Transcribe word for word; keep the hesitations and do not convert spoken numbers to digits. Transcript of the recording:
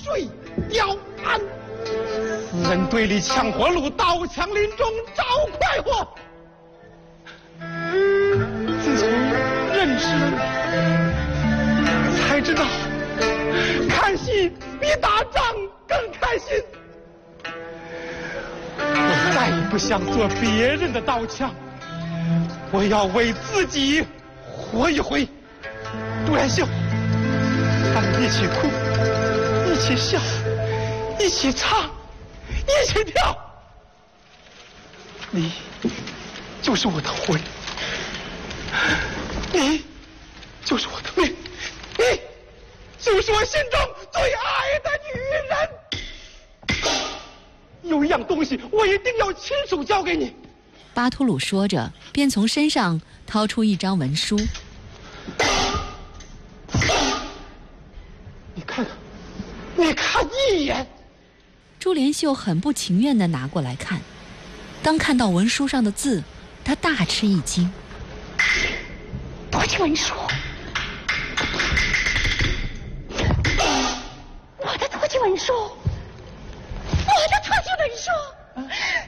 水雕鞍。此人对里抢活路，刀枪林中找快活。自从认识才知道，看戏比打仗更开心。我再也不想做别人的刀枪，我要为自己活一回。杜兰秀，咱们一起哭，一起笑，一起唱，一起跳。你就是我的魂，你就是我的命，你就是我心中最爱的女人。有一样东西，我一定要亲手交给你。 巴图鲁说着，便从身上掏出一张文书。 你看看，你看一眼。 朱连秀很不情愿地拿过来看，当看到文书上的字，他大吃一惊。 夺取文书，我的夺取文书。